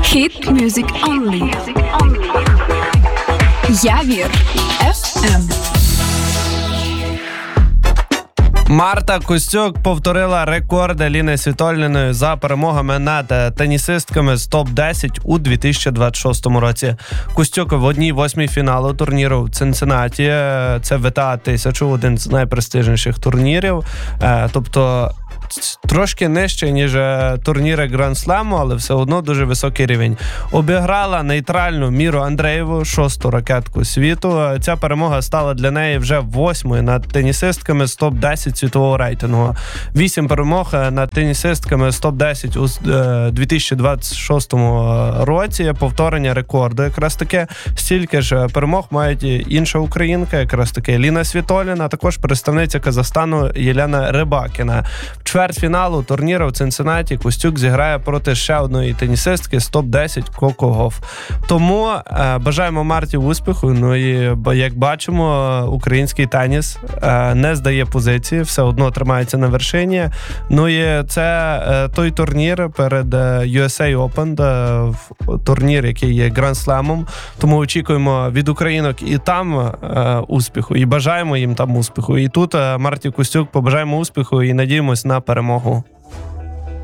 Hit music only. Явір FM. Марта Костюк повторила рекорди Ліни Світоліної за перемогами над тенісистками з топ-10 у 2026 році. Костюк в 1/8 фіналу турніру в Цинциннаті, це ВТА 1000, один з найпрестижніших турнірів, тобто трошки нижче, ніж турніри Гранд-слему, але все одно дуже високий рівень. Обіграла нейтральну Міру Андреєву, 6-ту ракетку світу. Ця перемога стала для неї вже 8-ю над тенісистками з топ-10 світового рейтингу. 8 перемог над тенісистками з топ-10 у 2026 році. Повторення рекорду якраз таки. Стільки ж перемог мають інша українка, якраз таки Ліна Світоліна, також представниця Казахстану Єлена Рибакіна. В чвертьфіналу турніру в Цинциннаті Костюк зіграє проти ще одної тенісистки з топ-10 Коко Гофф. Тому бажаємо Марті успіху. Ну і, як бачимо, український теніс не здає позиції, все одно тримається на вершині. Ну і це той турнір перед USA Open, турнір, який є Гранд-слемом. Тому очікуємо від українок і там успіху, і бажаємо їм там успіху. І тут Марті Костюк побажаємо успіху і надіємось на перемогу.